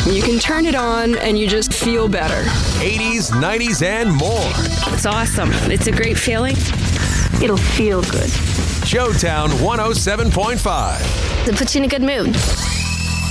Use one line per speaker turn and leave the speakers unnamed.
You can turn it on and you just feel better.
80s, 90s, and more.
It's awesome. It's a great feeling.
It'll feel good.
Showtown 107.5.
It puts you in a good mood.